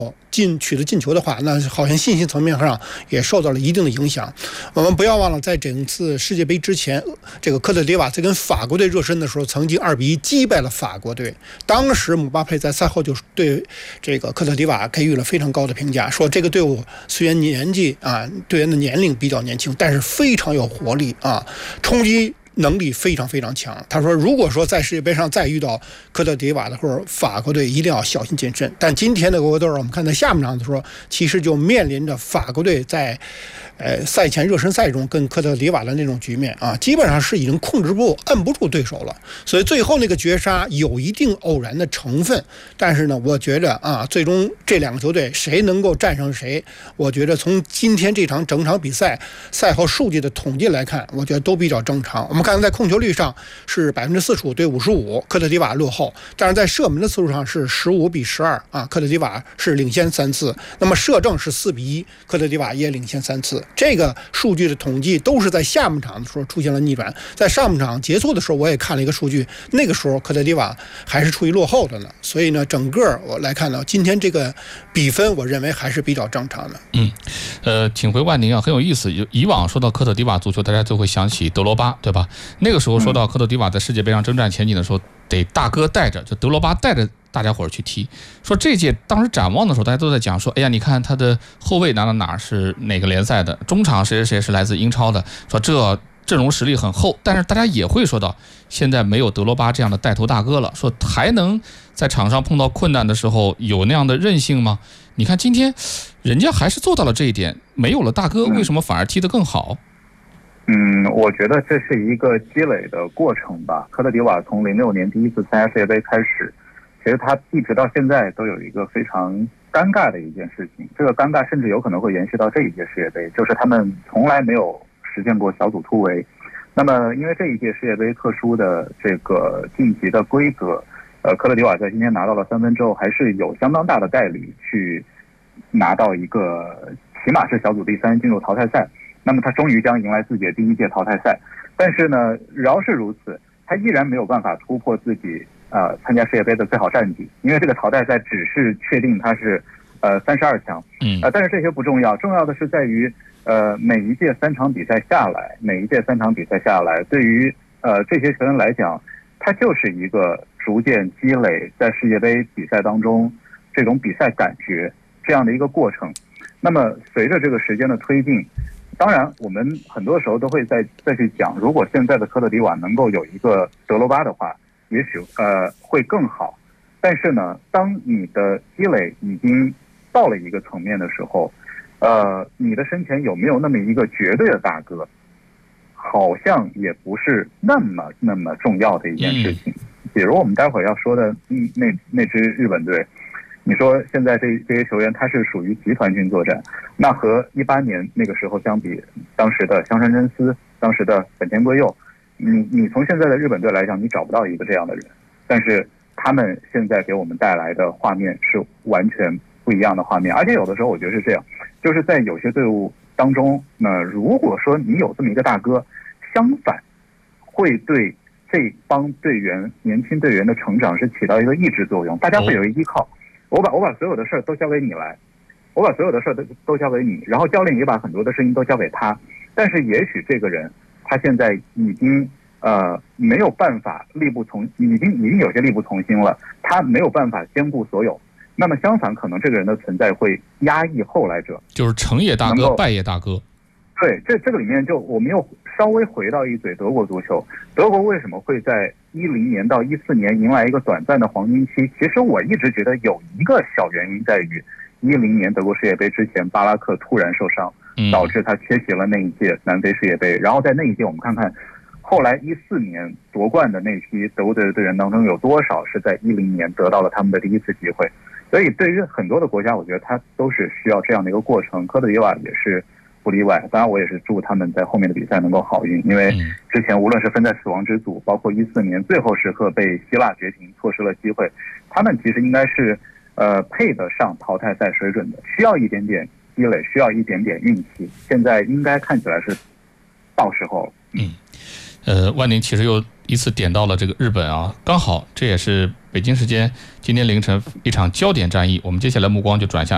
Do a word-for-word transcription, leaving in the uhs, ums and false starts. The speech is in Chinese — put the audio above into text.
进取得进球的话，那好像信心层面上也受到了一定的影响。我们不要忘了，在整次世界杯之前，这个科特迪瓦在跟法国队热身的时候，曾经二比一击败了法国队。当时姆巴佩在赛后就对这个科特迪瓦给予了非常高的评价，说这个队伍虽然年纪啊，队员的年龄比较年轻，但是非常有活力啊，冲击能力非常非常强。他说，如果说在世界杯上再遇到科特迪瓦的或者法国队，一定要小心谨慎。但今天的俄国队，我们看在下半场的时候，其实就面临着法国队在呃赛前热身赛中跟科特迪瓦的那种局面啊，基本上是已经控制不摁不住对手了。所以最后那个绝杀有一定偶然的成分，但是呢，我觉得啊，最终这两个球队谁能够战胜谁，我觉得从今天这场整场比赛赛后数据的统计来看，我觉得都比较正常。我们看在控球率上是百分之四十五对五十五，科特迪瓦落后，但是在射门的次数上是十五比十二啊，科特迪瓦是领先三次。那么射正是四比一，科特迪瓦也领先三次。这个数据的统计都是在下半场的时候出现了逆转，在上半场结束的时候，我也看了一个数据，那个时候科特迪瓦还是处于落后的呢。所以呢，整个我来看呢，今天这个比分，我认为还是比较正常的。 嗯，呃，请回万宁啊，很有意思。以往说到科特迪瓦足球，大家就会想起德罗巴，对吧？那个时候说到科特迪瓦在世界杯上征战前景的时候，得大哥带着，就德罗巴带着大家伙儿去踢。说这届当时展望的时候，大家都在讲说，哎呀，你看他的后卫哪哪哪是哪个联赛的，中场谁谁谁是来自英超的，说这阵容实力很厚。但是大家也会说到，现在没有德罗巴这样的带头大哥了，说还能在场上碰到困难的时候有那样的韧性吗？你看今天人家还是做到了这一点，没有了大哥，为什么反而踢得更好？ 嗯，我觉得这是一个积累的过程吧。科特迪瓦从零六年第一次参加世界杯开始，其实他一直到现在都有一个非常尴尬的一件事情，这个尴尬甚至有可能会延续到这一届世界杯，就是他们从来没有实现过小组突围。那么因为这一届世界杯特殊的这个晋级的规则，呃，科特迪瓦在今天拿到了三分之后，还是有相当大的概率去拿到一个起码是小组第三，进入淘汰赛。那么他终于将迎来自己的第一届淘汰赛，但是呢，饶是如此，他依然没有办法突破自己呃参加世界杯的最好战绩，因为这个淘汰赛只是确定他是呃三十二强， 嗯， 呃，但是这些不重要，重要的是在于呃每一届三场比赛下来，每一届三场比赛下来，对于呃这些球员来讲，他就是一个逐渐积累在世界杯比赛当中这种比赛感觉这样的一个过程。那么随着这个时间的推进，当然我们很多时候都会再再去讲，如果现在的科特迪瓦能够有一个德罗巴的话，也许呃会更好。但是呢，当你的积累已经到了一个层面的时候，呃，你的身前有没有那么一个绝对的大哥，好像也不是那么那么重要的一件事情。比如我们待会儿要说的那那支日本队，你说现在这这些球员他是属于集团军作战，那和一八年那个时候相比，当时的香川真司，当时的本田圭佑，你你从现在的日本队来讲，你找不到一个这样的人，但是他们现在给我们带来的画面是完全不一样的画面。而且有的时候我觉得是这样，就是在有些队伍当中，那如果说你有这么一个大哥，相反会对这帮队员年轻队员的成长是起到一个抑制作用，大家会有一个依靠。我把我把所有的事儿都交给你来，我把所有的事儿都都交给你，然后教练也把很多的事情都交给他。但是也许这个人他现在已经呃没有办法力不从，已经已经有些力不从心了，他没有办法兼顾所有。那么相反，可能这个人的存在会压抑后来者， 就是成也大哥，败也大哥。 对，这这个里面就我们又稍微回到一嘴德国足球，德国为什么会在一零年到一四年迎来一个短暂的黄金期？其实我一直觉得有一个小原因在于，一零年德国世界杯之前，巴拉克突然受伤，导致他缺席了那一届南非世界杯。然后在那一届，我们看看后来一四年夺冠的那批德国队的队员当中，有多少是在一零年得到了他们的第一次机会？所以对于很多的国家，我觉得他都是需要这样的一个过程。科特迪瓦也是不例外，当然我也是祝他们在后面的比赛能够好运，因为之前无论是分在死亡之组，包括一四年最后时刻被希腊绝平，错失了机会，他们其实应该是呃配得上淘汰赛水准的，需要一点点积累，需要一点点运气，现在应该看起来是到时候了。 嗯，呃，万宁其实又一次点到了这个日本啊，刚好这也是北京时间今天凌晨一场焦点战役，我们接下来目光就转向